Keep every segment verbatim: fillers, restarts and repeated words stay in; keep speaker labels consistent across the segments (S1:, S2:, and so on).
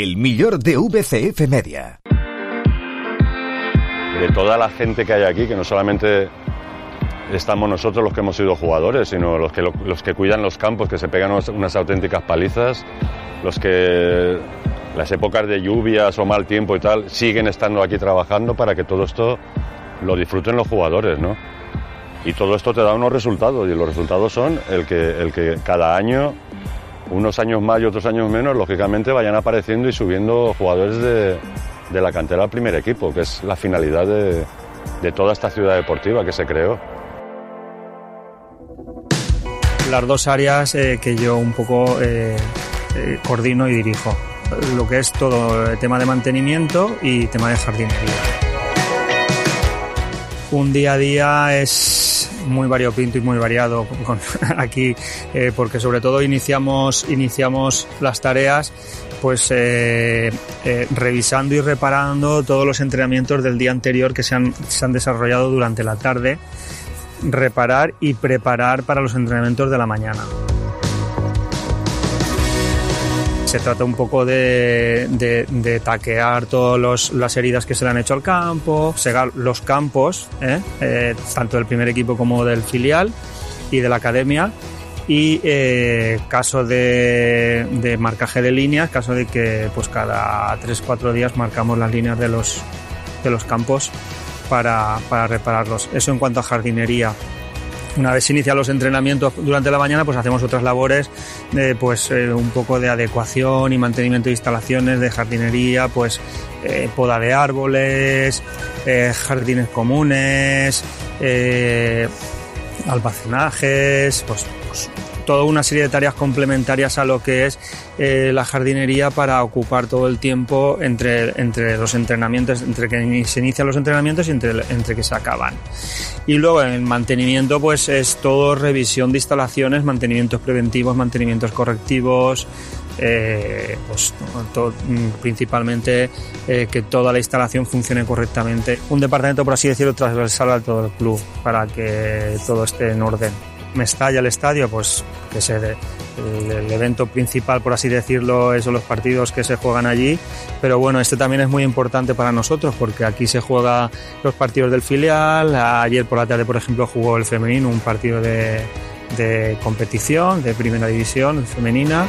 S1: El millor de V C F Media.
S2: De toda la gente que hay aquí, que no solamente estamos nosotros los que hemos sido jugadores, sino los que, los que cuidan los campos, que se pegan unas, unas auténticas palizas, los que las épocas de lluvias o mal tiempo y tal siguen estando aquí trabajando para que todo esto lo disfruten los jugadores, ¿no? Y todo esto te da unos resultados, y los resultados son el que, el que cada año, unos años más y otros años menos, lógicamente vayan apareciendo y subiendo jugadores de, de la cantera al primer equipo, que es la finalidad de, de toda esta ciudad deportiva que se creó.
S3: Las dos áreas eh, que yo un poco eh, eh, coordino y dirijo, lo que es todo el tema de mantenimiento y tema de jardinería. Un día a día es muy variopinto y muy variado con, aquí, eh, porque sobre todo iniciamos, iniciamos las tareas pues eh, eh, revisando y reparando todos los entrenamientos del día anterior que se han, se han desarrollado durante la tarde, reparar y preparar para los entrenamientos de la mañana. Se trata un poco de, de, de taquear todas las heridas que se le han hecho al campo, segar los campos, ¿eh? Eh, tanto del primer equipo como del filial y de la academia, y eh, caso de, de marcaje de líneas, caso de que pues cada tres o cuatro días marcamos las líneas de los, de los campos para, para repararlos. Eso en cuanto a jardinería. Una vez se inician los entrenamientos durante la mañana, pues hacemos otras labores de pues eh, un poco de adecuación y mantenimiento de instalaciones de jardinería, pues eh, poda de árboles, eh, jardines comunes, eh, almacenajes, pues, pues toda una serie de tareas complementarias a lo que es eh, la jardinería para ocupar todo el tiempo entre, entre los entrenamientos, entre que se inician los entrenamientos y entre, entre que se acaban. Y luego en el mantenimiento pues es todo revisión de instalaciones, mantenimientos preventivos, mantenimientos correctivos, eh, pues todo, principalmente eh, que toda la instalación funcione correctamente. Un departamento, por así decirlo, transversal a todo el club para que todo esté en orden. Mestalla, el estadio, pues que se de, el, el evento principal, por así decirlo, son los partidos que se juegan allí, pero bueno, este también es muy importante para nosotros porque aquí se juegan los partidos del filial. Ayer por la tarde, por ejemplo, jugó el femenino un partido de, de competición de primera división femenina.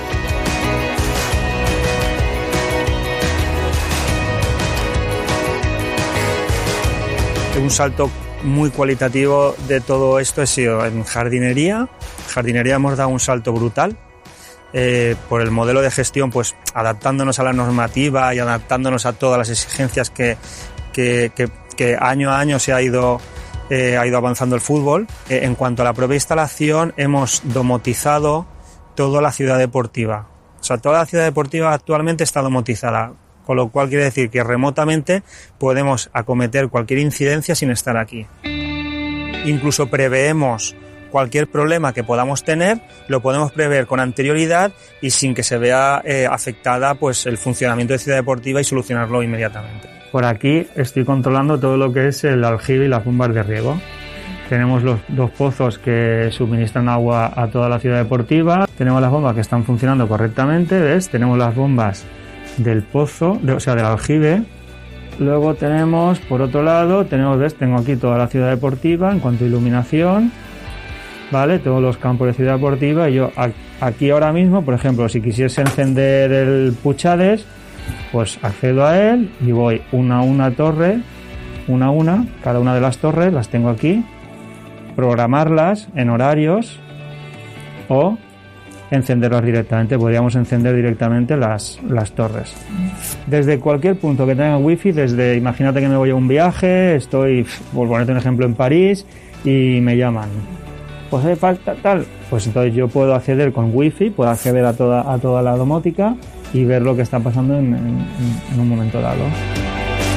S3: Un salto muy cualitativo de todo esto ha sido en jardinería. Jardinería hemos dado un salto brutal eh, por el modelo de gestión, pues adaptándonos a la normativa y adaptándonos a todas las exigencias que, que, que, que año a año se ha ido, eh, ha ido avanzando el fútbol. Eh, en cuanto a la propia instalación, hemos domotizado toda la ciudad deportiva. O sea, toda la ciudad deportiva actualmente está domotizada, con lo cual quiere decir que remotamente podemos acometer cualquier incidencia sin estar aquí. Incluso preveemos cualquier problema que podamos tener, lo podemos prever con anterioridad y sin que se vea eh, afectada pues el funcionamiento de Ciudad Deportiva y solucionarlo inmediatamente. Por aquí estoy controlando todo lo que es el aljibe y las bombas de riego. Tenemos los dos pozos que suministran agua a toda la Ciudad Deportiva. Tenemos las bombas que están funcionando correctamente, ¿ves? Tenemos las bombas del pozo, de, o sea, del aljibe. Luego tenemos, por otro lado, tenemos, ¿ves? Tengo aquí toda la Ciudad Deportiva en cuanto a iluminación, ¿vale? Todos los campos de Ciudad Deportiva. Y yo aquí ahora mismo, por ejemplo, si quisiese encender el Puchades, pues accedo a él y voy una a una torre, una a una, cada una de las torres las tengo aquí, programarlas en horarios o encenderlas directamente. Podríamos encender directamente las, las torres. Desde cualquier punto que tenga wifi, desde, imagínate que me voy a un viaje, estoy, por ponerte un ejemplo, en París y me llaman, pues hace falta tal, pues entonces yo puedo acceder con wifi, puedo acceder a toda, a toda la domótica y ver lo que está pasando en, en, en un momento dado.